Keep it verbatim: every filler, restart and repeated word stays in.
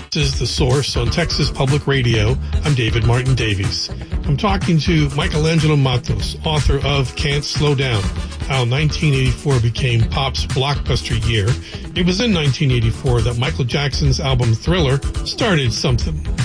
This is The Source on Texas Public Radio. I'm David Martin Davies. I'm talking to Michelangelo Matos, author of Can't Slow Down, How nineteen eighty-four Became Pop's Blockbuster Year. It was in nineteen eighty-four that Michael Jackson's album Thriller started something.